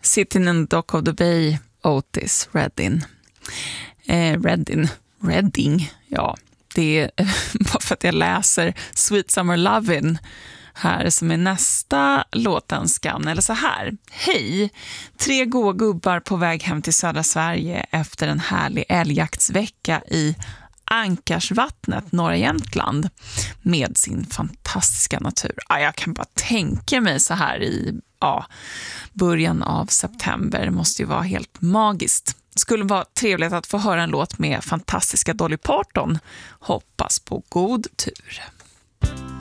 Sitting in the Dock of the Bay, Otis Redding. Redding, ja. Det är bara för att jag läser Sweet Summer Lovin' här som är nästa låtönskan. Eller så här. Hej! 3 goa gubbar på väg hem till södra Sverige efter en härlig älgjaktsvecka i Ankarsvattnet, norra Jämtland, med sin fantastiska natur. Jag kan bara tänka mig så här i början av september. Det måste ju vara helt magiskt. Skulle vara trevligt att få höra en låt med fantastiska Dolly Parton. Hoppas på god tur.